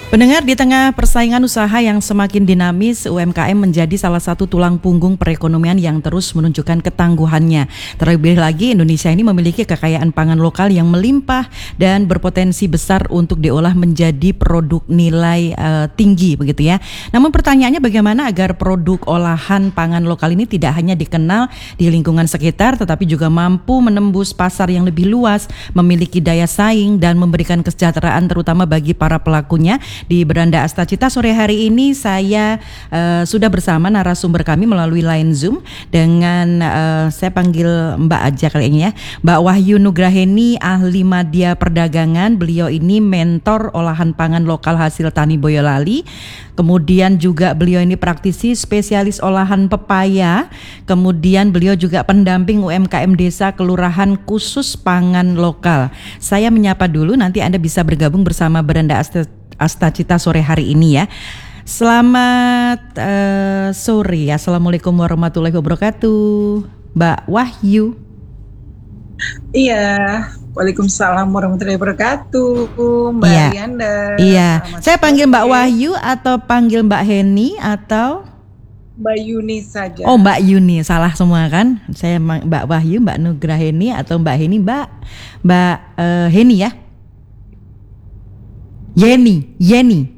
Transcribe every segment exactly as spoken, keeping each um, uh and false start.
Pendengar, di tengah persaingan usaha yang semakin dinamis, U M K M menjadi salah satu tulang punggung perekonomian yang terus menunjukkan ketangguhannya. Terlebih lagi, Indonesia ini memiliki kekayaan pangan lokal yang melimpah dan berpotensi besar untuk diolah menjadi produk nilai uh, tinggi, begitu ya. Namun pertanyaannya, bagaimana agar produk olahan pangan lokal ini tidak hanya dikenal di lingkungan sekitar, tetapi juga mampu menembus pasar yang lebih luas, memiliki daya saing dan memberikan kesejahteraan terutama bagi para pelakunya. Di Beranda Astacita sore hari ini saya uh, sudah bersama narasumber kami melalui line Zoom dengan uh, saya panggil Mbak aja kali ini ya, Mbak Wahyu Nugraheni, ahli media perdagangan. Beliau ini mentor olahan pangan lokal hasil tani Boyolali. Kemudian juga beliau ini praktisi spesialis olahan pepaya. Kemudian beliau juga pendamping U M K M desa kelurahan khusus pangan lokal. Saya menyapa dulu, nanti Anda bisa bergabung bersama Beranda Astacita Astacita sore hari ini ya. Selamat uh, sore. Assalamualaikum warahmatullahi wabarakatuh, Mbak Wahyu. Iya, Waalaikumsalam warahmatullahi wabarakatuh, Mbak Iya. Rianda. Iya, saya panggil Mbak Wahyu atau panggil Mbak Heni atau Mbak Yuni saja. Oh, Mbak Yuni, salah semua kan? Saya Mbak Wahyu, Mbak Nugraheni atau Mbak Heni, Mbak Mbak uh, Heni ya. Yeni, Yeni.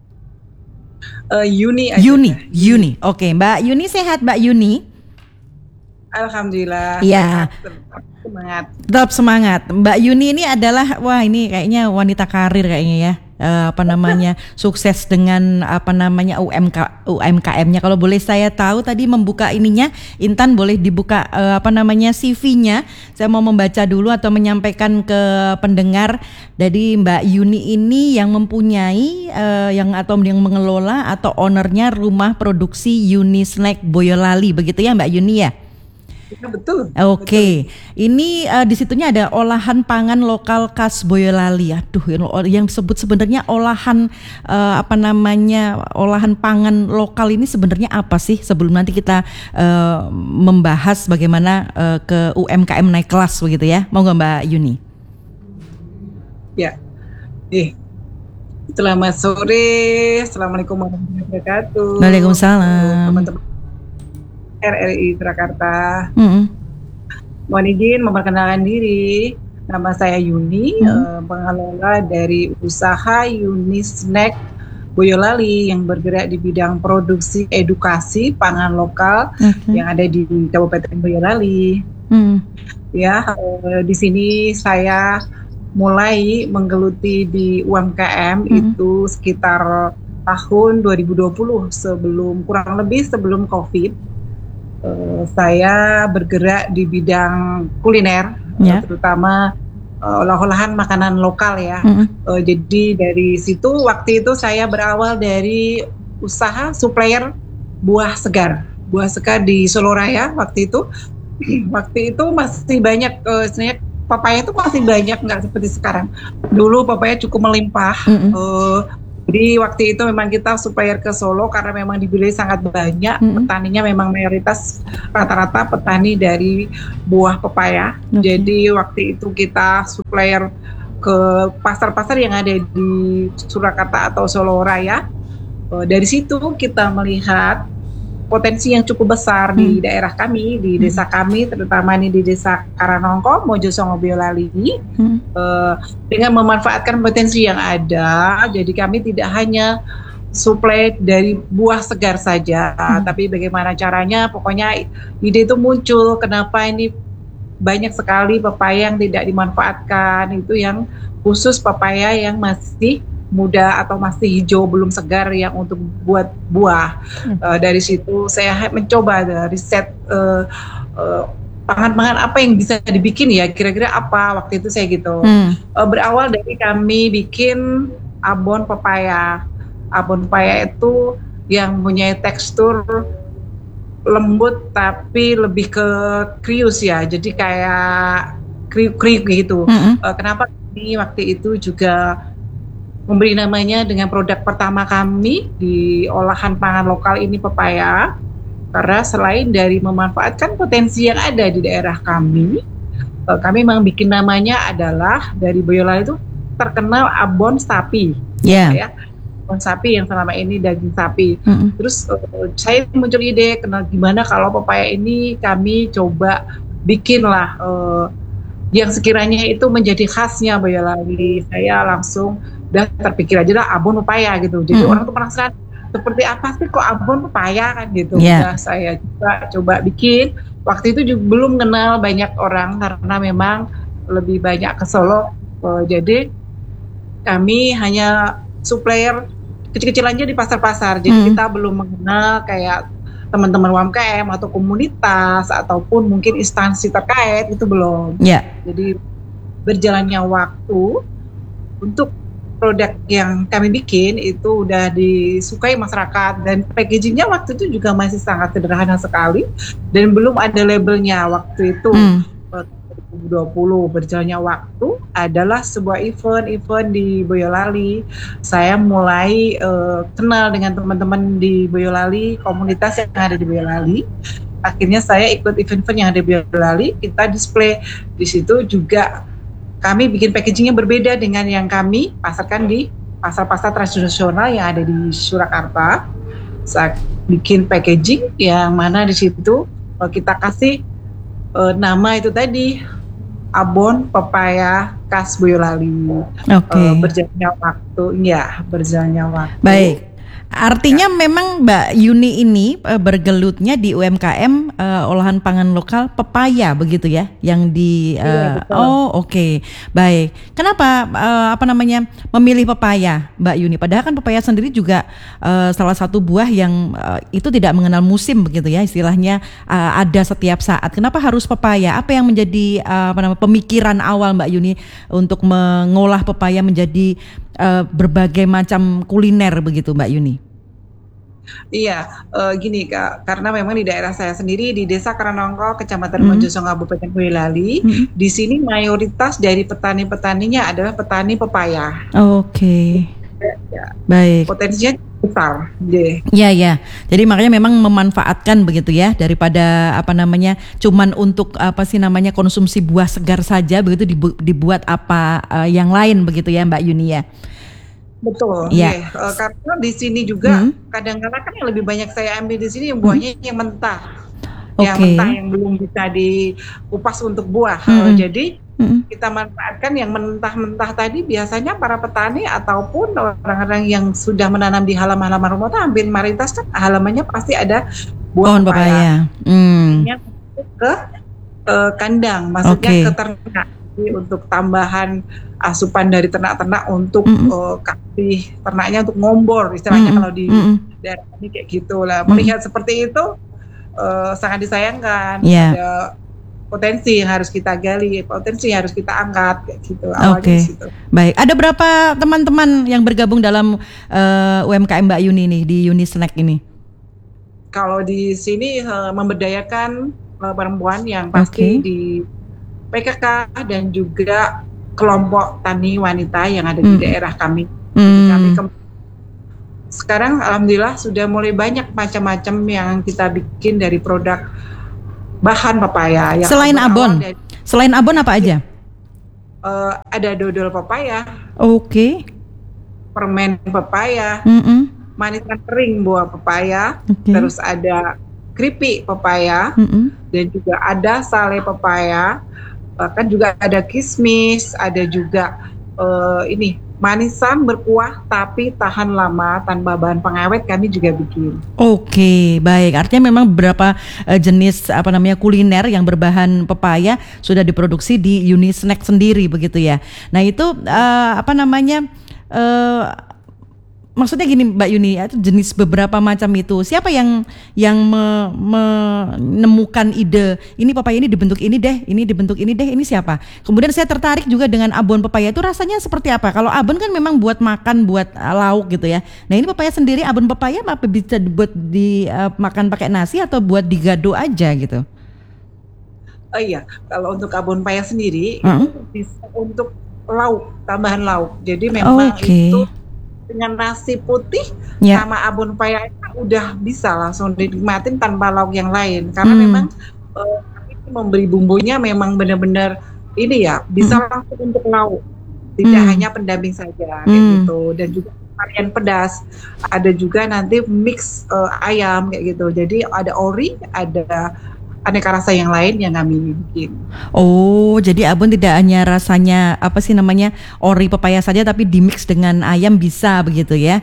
Uh, Yuni aja. Yuni, Yuni. Oke, Mbak Yuni sehat, Mbak Yuni? Alhamdulillah. Iya. Semangat. Tetap semangat. Mbak Yuni ini adalah, wah ini kayaknya wanita karir kayaknya ya. Uh, apa namanya, sukses dengan apa namanya U M K U M K M-nya. Kalau boleh saya tahu tadi membuka ininya, Intan boleh dibuka uh, apa namanya C V-nya. Saya mau membaca dulu atau menyampaikan ke pendengar. Jadi Mbak Yuni ini yang mempunyai uh, yang atau yang mengelola atau ownernya rumah produksi Yuni Snack Boyolali, begitu ya Mbak Yuni ya? Ya, betul. Oke, okay. Ini uh, di situnya ada olahan pangan lokal khas Boyolali. Aduh, yang disebut sebenarnya olahan uh, apa namanya olahan pangan lokal ini sebenarnya apa sih? Sebelum nanti kita uh, membahas bagaimana uh, ke U M K M naik kelas begitu ya. Mau nggak Mbak Yuni? Ya, eh. Selamat sore. Assalamualaikum warahmatullahi wabarakatuh. Waalaikumsalam. Teman-teman R R I Surakarta. Mm-hmm. Mohon izin memperkenalkan diri. Nama saya Yuni, mm-hmm. uh, pengelola dari usaha Yuni Snack Boyolali yang bergerak di bidang produksi edukasi pangan lokal mm-hmm. yang ada di Kabupaten Boyolali. Mm-hmm. Ya, uh, di sini saya mulai menggeluti di U M K M mm-hmm. itu sekitar tahun dua ribu dua puluh, sebelum kurang lebih sebelum COVID. Uh, saya bergerak di bidang kuliner, yeah. uh, terutama uh, olah-olahan makanan lokal ya. Mm-hmm. Uh, jadi dari situ waktu itu saya berawal dari usaha supplier buah segar, buah segar di Solo Raya waktu itu. Waktu itu masih banyak, uh, sebenarnya papaya itu masih banyak, nggak seperti sekarang. Dulu papaya cukup melimpah. Mm-hmm. Uh, Jadi waktu itu memang kita supplier ke Solo karena memang di wilayah sangat banyak, mm-hmm. petaninya memang mayoritas rata-rata petani dari buah pepaya. Okay. Jadi waktu itu kita supplier ke pasar-pasar yang ada di Surakarta atau Solo Raya. Dari situ kita melihat potensi yang cukup besar hmm. di daerah kami, di desa kami, terutama nih di desa Karanongko, Mojosongo Boyolali, hmm. uh, dengan memanfaatkan potensi yang ada. Jadi kami tidak hanya suplai dari buah segar saja, hmm. tapi bagaimana caranya, pokoknya ide itu muncul, kenapa ini banyak sekali pepaya yang tidak dimanfaatkan, itu yang khusus pepaya yang masih muda atau masih hijau belum segar yang untuk buat buah. Hmm. Uh, dari situ saya mencoba uh, riset uh, uh, pangan-pangan apa yang bisa dibikin ya, kira-kira apa waktu itu saya gitu. Hmm. Uh, berawal dari kami bikin abon pepaya. Abon pepaya itu yang mempunyai tekstur lembut tapi lebih ke krius ya, jadi kayak kriuk-kriuk gitu. Hmm. Uh, kenapa ini waktu itu juga memberi namanya dengan produk pertama kami di olahan pangan lokal ini pepaya, karena selain dari memanfaatkan potensi yang ada di daerah kami, kami memang bikin namanya adalah dari Boyolali itu terkenal abon sapi, yeah. ya. on sapi yang selama ini daging sapi. Mm-mm. Terus uh, saya muncul ide, kenal gimana kalau pepaya ini kami coba bikin lah uh, yang sekiranya itu menjadi khasnya Boyolali. Saya langsung udah terpikir aja lah abon pepaya gitu. Jadi Mm-mm. orang tuh penasaran seperti apa sih kok abon pepaya kan gitu. Yeah. Udah saya coba coba bikin. Waktu itu juga belum kenal banyak orang karena memang lebih banyak ke Solo. Uh, jadi kami hanya supplier kecil-kecil aja di pasar-pasar. Jadi Mm. kita belum mengenal kayak teman-teman U M K M atau komunitas ataupun mungkin instansi terkait, itu belum. Ya. Jadi berjalannya waktu untuk produk yang kami bikin itu udah disukai masyarakat dan packagingnya waktu itu juga masih sangat sederhana sekali dan belum ada labelnya waktu itu. Mm. dua ribu dua puluh berjalannya waktu adalah sebuah event-event di Boyolali. Saya mulai uh, kenal dengan teman-teman di Boyolali, komunitas yang ada di Boyolali. Akhirnya saya ikut event-event yang ada di Boyolali. Kita display di situ juga. Kami bikin packagingnya berbeda dengan yang kami pasarkan di pasar-pasar tradisional yang ada di Surakarta. Saya bikin packaging yang mana di situ kita kasih uh, nama itu tadi abon pepaya khas Boyolali. Oke. Okay. Uh, berjalannya waktu, ya berjalannya waktu. Baik. Artinya ya. Memang Mbak Yuni ini uh, bergelutnya di U M K M uh, olahan pangan lokal pepaya begitu ya, yang di uh, ya, oh oke okay. Baik. Kenapa uh, apa namanya memilih pepaya Mbak Yuni? Padahal kan pepaya sendiri juga uh, salah satu buah yang uh, itu tidak mengenal musim begitu ya, istilahnya uh, ada setiap saat. Kenapa harus pepaya? Apa yang menjadi uh, apa namanya pemikiran awal Mbak Yuni untuk mengolah pepaya menjadi Uh, berbagai macam kuliner begitu Mbak Yuni? Iya, uh, gini Kak, karena memang di daerah saya sendiri di Desa Karanongko, Kecamatan Mm-hmm. Mojosong, Kabupaten Boyolali, mm-hmm. di sini mayoritas dari petani-petaninya adalah petani pepaya. Oke. Okay. Ya. Baik. Potensinya besar, deh. Iya ya. Jadi makanya memang memanfaatkan begitu ya, daripada apa namanya cuman untuk apa sih namanya konsumsi buah segar saja begitu dibu- dibuat apa uh, yang lain begitu ya Mbak Yuni ya. Betul. Ya. Yeah. Uh, karena di sini juga hmm. kadang-kadang kan yang lebih banyak saya ambil di sini yang buahnya hmm. yang mentah. Okay. Yang mentah yang belum bisa dikupas untuk buah. Hmm. Uh, jadi hmm. kita manfaatkan yang mentah-mentah tadi biasanya para petani ataupun orang-orang yang sudah menanam di halaman-halaman rumah tuh ambil mayoritas kan halamannya pasti ada buah pohon pepaya. pepaya. Hmm. Yang ke uh, kandang, maksudnya okay. ke ternak. Jadi untuk tambahan asupan dari ternak-ternak untuk mm-hmm. uh, kasih ternaknya untuk ngombor istilahnya mm-hmm. kalau di mm-hmm. daerah ini kayak gitulah. Melihat mm-hmm. seperti itu uh, sangat disayangkan. Yeah. Ada potensi yang harus kita gali, potensi yang harus kita angkat kayak gitu. Oke. Okay. Gitu. Baik. Ada berapa teman-teman yang bergabung dalam uh, U M K M Mbak Yuni nih di Yuni Snack ini? Kalau di sini uh, memberdayakan uh, perempuan yang pasti okay. di P K K dan juga kelompok tani wanita yang ada di hmm. daerah kami. Hmm. Kami ke- sekarang alhamdulillah sudah mulai banyak macam-macam yang kita bikin dari produk bahan pepaya. Yang selain abon, dari, selain abon apa aja? Uh, ada dodol pepaya. Oke. Okay. Permen pepaya. Mm-mm. Manisan kering buah pepaya. Okay. Terus ada keripik pepaya. Mm-mm. Dan juga ada sale pepaya. Bahkan juga ada kismis, ada juga uh, ini manisan berkuah tapi tahan lama tanpa bahan pengawet kami juga bikin. Oke, baik. Artinya memang beberapa uh, jenis apa namanya kuliner yang berbahan pepaya sudah diproduksi di Yuni Snack sendiri begitu ya. Nah itu uh, apa namanya? Uh, Maksudnya gini Mbak Yuni, itu jenis beberapa macam itu. Siapa yang yang me, menemukan ide ini pepaya ini dibentuk ini deh, ini dibentuk ini deh, ini siapa? Kemudian saya tertarik juga dengan abon pepaya itu rasanya seperti apa? Kalau abon kan memang buat makan, buat uh, lauk gitu ya. Nah ini pepaya sendiri, abon pepaya apa bisa buat dimakan uh, pakai nasi atau buat digado aja gitu? Oh iya, kalau untuk abon pepaya sendiri uh-huh. itu bisa untuk lauk, tambahan lauk. Jadi memang okay. itu dengan nasi putih yeah. sama abon pepaya udah bisa langsung dinikmatin tanpa lauk yang lain karena hmm. memang uh, memberi bumbunya memang benar-benar ini ya bisa hmm. langsung untuk lauk tidak hmm. hanya pendamping saja kayak hmm. gitu dan juga varian pedas, ada juga nanti mix uh, ayam kayak gitu. Jadi ada ori, ada aneka rasa yang lain yang kami bikin. Oh, jadi Abon tidak hanya rasanya apa sih namanya ori pepaya saja, tapi dimix dengan ayam bisa begitu ya?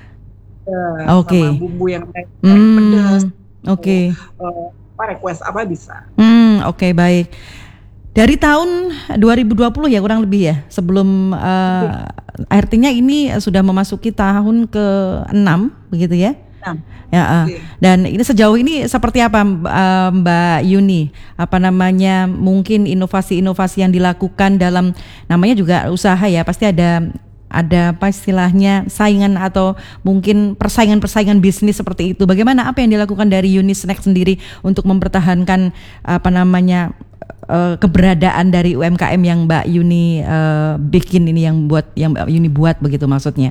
Uh, Oke. Sama bumbu yang lain, Hmm, pedas, oke. Okay. Uh, apa request apa bisa. Hmm, oke okay, baik. Dari tahun dua ribu dua puluh ya kurang lebih ya, sebelum uh, artinya ini sudah memasuki tahun ke enam begitu ya? Nah, Ya, uh. okay. Dan ini sejauh ini seperti apa uh, Mbak Yuni? Apa namanya mungkin inovasi-inovasi yang dilakukan dalam namanya juga usaha ya, pasti ada ada apa istilahnya saingan atau mungkin persaingan-persaingan bisnis seperti itu. Bagaimana apa yang dilakukan dari Yuni Snack sendiri untuk mempertahankan apa namanya uh, keberadaan dari U M K M yang Mbak Yuni uh, bikin ini yang buat yang Mbak Yuni buat begitu maksudnya?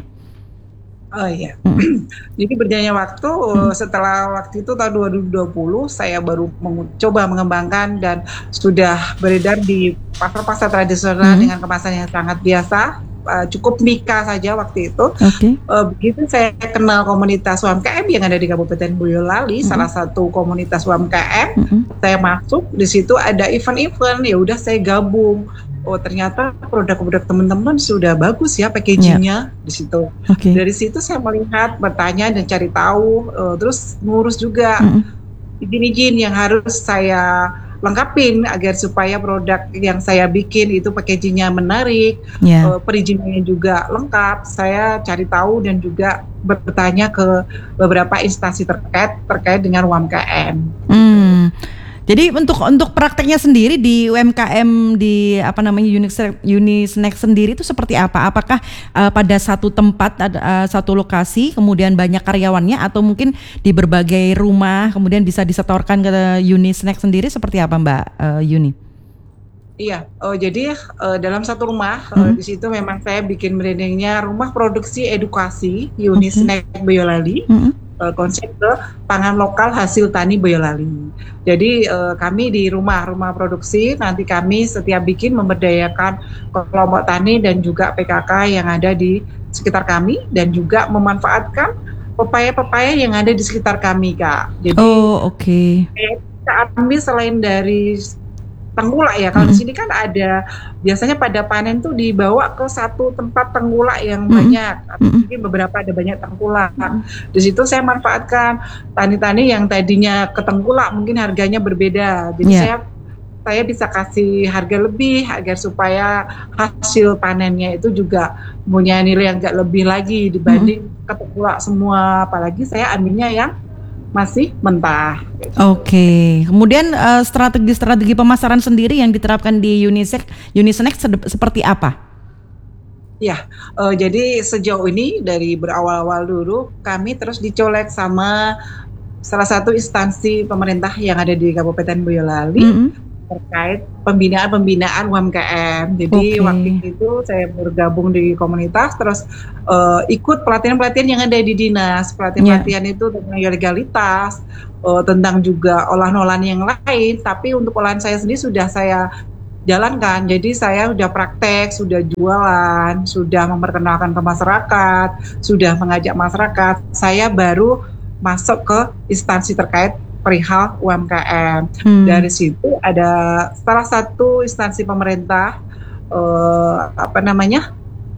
Oh iya, Hmm. jadi berjalannya waktu Hmm. setelah waktu itu tahun dua ribu dua puluh saya baru mencoba mengembangkan dan sudah beredar di pasar-pasar tradisional Hmm. dengan kemasan yang sangat biasa, uh, cukup Mika saja waktu itu. Oke. Okay. Uh, begitu saya kenal komunitas U M K M yang ada di Kabupaten Boyolali, hmm. salah satu komunitas U M K M, hmm. saya masuk di situ ada event-event, ya udah saya gabung. Oh ternyata produk-produk teman-teman sudah bagus ya packagingnya yeah. di situ. Okay. Dari situ saya melihat, bertanya dan cari tahu, uh, terus ngurus juga izin-izin mm-hmm. yang harus saya lengkapin agar supaya produk yang saya bikin itu packagingnya menarik, yeah. uh, perizinannya juga lengkap. Saya cari tahu dan juga bertanya ke beberapa instansi terkait terkait dengan U M K M. Mm. Jadi untuk untuk prakteknya sendiri di U M K M di apa namanya Yuni Snack sendiri itu seperti apa? Apakah uh, pada satu tempat ada uh, satu lokasi kemudian banyak karyawannya atau mungkin di berbagai rumah kemudian bisa disetorkan ke Yuni Snack sendiri seperti apa Mbak uh, Yuni? Iya, oh, jadi uh, dalam satu rumah mm-hmm. uh, di situ memang saya bikin brandingnya Rumah Produksi Edukasi Yuni okay. Snack Boyolali. Mm-hmm. Konsep ke pangan lokal hasil tani Boyolali. Jadi eh, kami di rumah-rumah produksi nanti kami setiap bikin memberdayakan kelompok tani dan juga P K K yang ada di sekitar kami dan juga memanfaatkan pepaya-pepaya yang ada di sekitar kami, Kak. Jadi oh, oke. Okay. Kita ambil selain dari tenggulak ya, kalau mm-hmm. di sini kan ada biasanya pada panen tuh dibawa ke satu tempat tenggulak yang mm-hmm. banyak, atau mungkin beberapa ada banyak tenggulak. Mm-hmm. Di situ saya manfaatkan tani-tani yang tadinya ke tenggulak mungkin harganya berbeda, jadi yeah. saya saya bisa kasih harga lebih agar supaya hasil panennya itu juga punya nilai yang agak lebih lagi dibanding mm-hmm. ke tenggulak semua, apalagi saya ambilnya yang masih mentah. Oke, okay. Kemudian uh, strategi-strategi pemasaran sendiri yang diterapkan di Unisek, Unisnack seperti apa? Ya, uh, jadi sejauh ini dari berawal-awal dulu kami terus dicolek sama salah satu instansi pemerintah yang ada di Kabupaten Boyolali mm-hmm. terkait pembinaan-pembinaan U M K M. Jadi okay. waktu itu saya bergabung di komunitas, terus uh, ikut pelatihan-pelatihan yang ada di dinas. Pelatihan-pelatihan yeah. itu tentang legalitas, uh, tentang juga olahan-olahan yang lain. Tapi untuk olahan saya sendiri sudah saya jalankan. Jadi saya sudah praktek, sudah jualan, sudah memperkenalkan ke masyarakat, sudah mengajak masyarakat. Saya baru masuk ke instansi terkait perihal U M K M. Hmm. Dari situ ada salah satu instansi pemerintah eh, apa namanya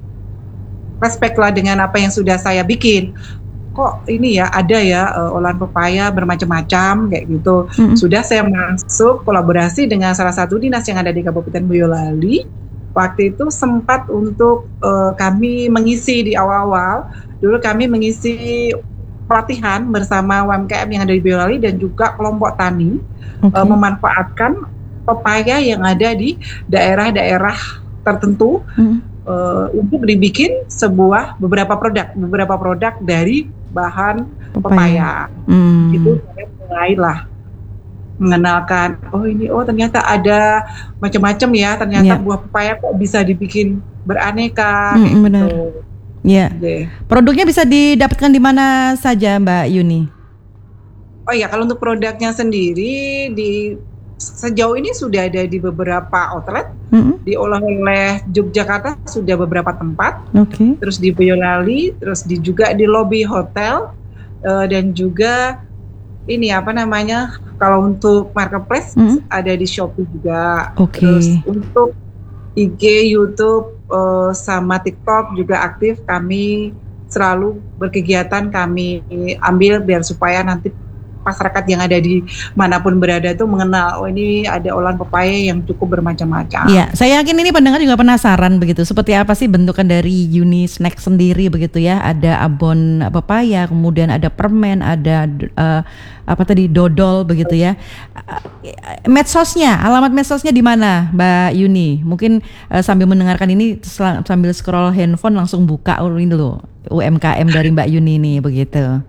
respeklah dengan apa yang sudah saya bikin. Kok ini ya ada ya uh, olahan pepaya bermacam-macam kayak gitu. Hmm. Sudah saya masuk kolaborasi dengan salah satu dinas yang ada di Kabupaten Boyolali. Waktu itu sempat untuk uh, kami mengisi di awal-awal. Dulu kami mengisi pelatihan bersama U M K M yang ada di Boyolali dan juga kelompok tani okay. uh, memanfaatkan pepaya yang ada di daerah-daerah tertentu mm. uh, untuk dibikin sebuah beberapa produk beberapa produk dari bahan pepaya. Mm. Itu saya mulailah mengenalkan oh ini oh ternyata ada macam-macam ya ternyata yeah. buah pepaya kok bisa dibikin beraneka mm, kayak benar. Gitu. Ya, yeah. Produknya bisa didapatkan di mana saja Mbak Yuni? Oh ya, kalau untuk produknya sendiri di sejauh ini sudah ada di beberapa outlet, Mm-mm. diolah oleh Yogyakarta sudah beberapa tempat, Oke. terus di Boyolali, terus di juga di lobi hotel, uh, dan juga ini apa namanya, kalau untuk marketplace Mm-mm. ada di Shopee juga. Oke. Terus untuk I G, YouTube, uh, sama TikTok juga aktif, kami selalu berkegiatan, kami ambil biar supaya nanti masyarakat yang ada di manapun berada itu mengenal, oh ini ada olahan pepaya yang cukup bermacam-macam. Iya, saya yakin ini pendengar juga penasaran begitu. Seperti apa sih bentukan dari Uni Snack sendiri begitu ya? Ada abon pepaya, kemudian ada permen, ada uh, apa tadi dodol begitu ya. Uh, medsosnya, alamat medsosnya di mana, Mbak Yuni? Mungkin uh, sambil mendengarkan ini sambil scroll handphone langsung buka oh, ini loh U M K M dari Mbak Yuni nih begitu.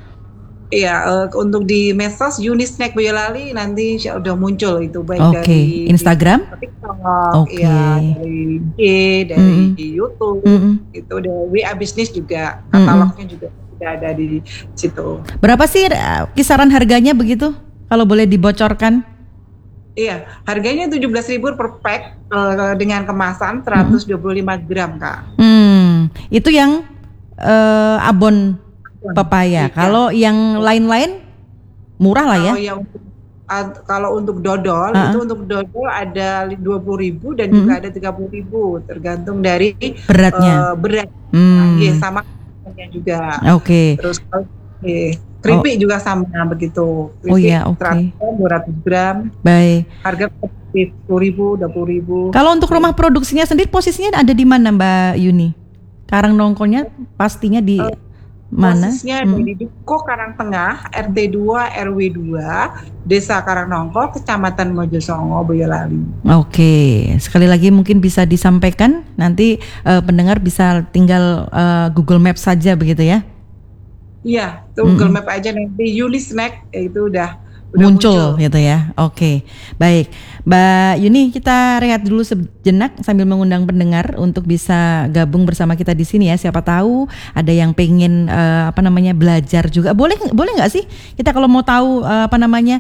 Iya, uh, untuk di medsos Uni Snack Boyolali nanti udah muncul itu, baik okay. dari Instagram, TikTok, okay. ya, dari I G, dari mm-hmm. YouTube, mm-hmm. itu ada W A Business juga, katalognya mm-hmm. juga sudah ada di situ. Berapa sih kisaran harganya begitu? Kalau boleh dibocorkan? Iya, harganya tujuh belas ribu per pack uh, dengan kemasan seratus dua puluh lima gram, Kak. Hmm, itu yang uh, abon pepaya. Iya. Kalau yang lain-lain murah lah ya. Kalau yang uh, kalau untuk dodol uh-huh. itu untuk dodol ada dua puluh ribu dan hmm. juga ada tiga puluh ribu tergantung dari beratnya. Uh, berat. Hmm. Nah, ya sama juga. Oke. Okay. Terus okay. keripik oh. juga sama begitu. Keripik oh iya, oke. Okay. seratus dua ratus gram. Baik. Harga sepuluh ribu, dua puluh ribu. Kalau untuk rumah produksinya sendiri posisinya ada di mana, Mbak Yuni? Karang nongkonya pastinya di uh, mana? Posisinya ada hmm. di Duko Karangtengah, R T dua R W dua, Desa Karangnongko, Kecamatan Mojosongo, Boyolali. Oke, sekali lagi mungkin bisa disampaikan, nanti uh, pendengar bisa tinggal uh, Google Maps saja begitu ya? Iya, tuh Google hmm. Map aja nanti Uni Snack itu udah muncul, muncul gitu ya. Oke, baik, Mbak Yuni, kita rehat dulu sejenak sambil mengundang pendengar untuk bisa gabung bersama kita di sini ya. Siapa tahu ada yang pengen uh, apa namanya belajar juga. Boleh boleh nggak sih kita kalau mau tahu uh, apa namanya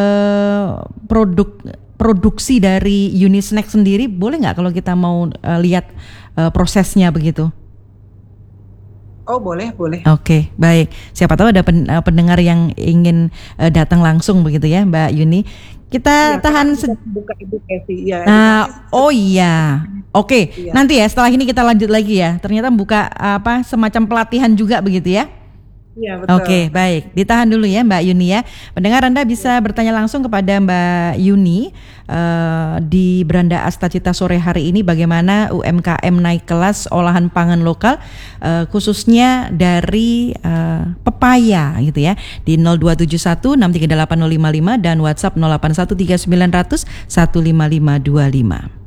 uh, produk produksi dari Uni Snack sendiri, boleh nggak kalau kita mau uh, lihat uh, prosesnya begitu? Oh boleh, boleh. Oke, okay, baik. Siapa tahu ada pen, uh, pendengar yang ingin uh, datang langsung begitu ya, Mbak Yuni. Kita ya, tahan se- buka edukasi ya. Nah, edukasi oh iya. Oke, okay. Iya. Nanti ya setelah ini kita lanjut lagi ya. Ternyata buka apa semacam pelatihan juga begitu ya. Iya, betul. Oke, okay, baik. Ditahan dulu ya Mbak Yuni ya. Pendengar Anda bisa bertanya langsung kepada Mbak Yuni uh, di Beranda Astacita sore hari ini bagaimana U M K M naik kelas olahan pangan lokal uh, khususnya dari uh, pepaya gitu ya. Di nol dua tujuh satu enam tiga delapan nol lima lima dan WhatsApp nol delapan satu tiga sembilan nol nol satu lima lima dua lima.